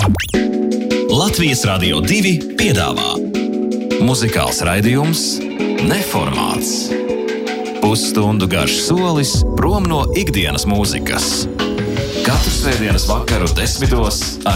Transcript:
Latvijas Radio 2 piedāvā muzikāls raidījums Neformāts. Pusstundu garš solis prom no ikdienas mūzikas. Katru svētdienas vakaru 10.